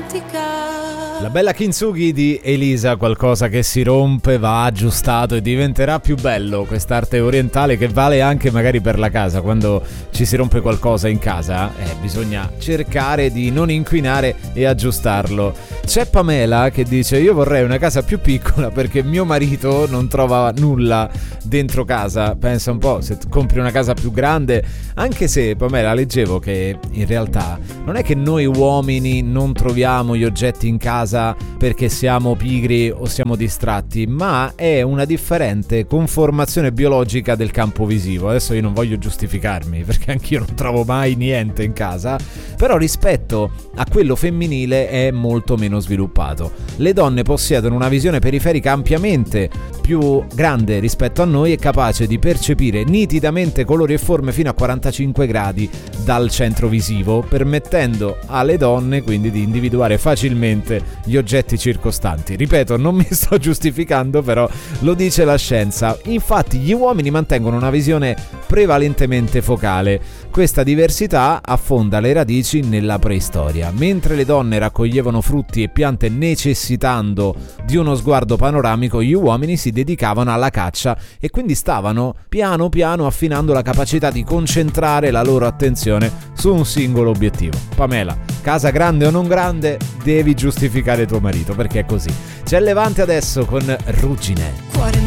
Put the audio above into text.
La bella kintsugi di Elisa, qualcosa che si rompe, va aggiustato e diventerà più bello. Quest'arte orientale che vale anche magari per la casa. Quando ci si rompe qualcosa in casa, bisogna cercare di non inquinare e aggiustarlo. C'è Pamela che dice: io vorrei una casa più piccola perché mio marito non trova nulla dentro casa. Pensa un po', se compri una casa più grande, anche se, Pamela, leggevo che in realtà non è che noi uomini non troviamo gli oggetti in casa perché siamo pigri o siamo distratti, ma è una differente conformazione biologica del campo visivo. Adesso io non voglio giustificarmi perché anch'io non trovo mai niente in casa, però rispetto a quello femminile è molto meno sviluppato. Le donne possiedono una visione periferica ampiamente più grande rispetto a noi e capace di percepire nitidamente colori e forme fino a 45 gradi dal centro visivo, permettendo alle donne quindi di individuare facilmente gli oggetti circostanti. Ripeto, non mi sto giustificando, però lo dice la scienza. Infatti gli uomini mantengono una visione prevalentemente focale. Questa diversità affonda le radici nella preistoria. Mentre le donne raccoglievano frutti e piante necessitando di uno sguardo panoramico, gli uomini si dedicavano alla caccia e quindi stavano piano piano affinando la capacità di concentrare la loro attenzione su un singolo obiettivo. Pamela, casa grande o non grande, devi giustificare tuo marito, perché è così. C'è Levante adesso con Ruggine. Cuore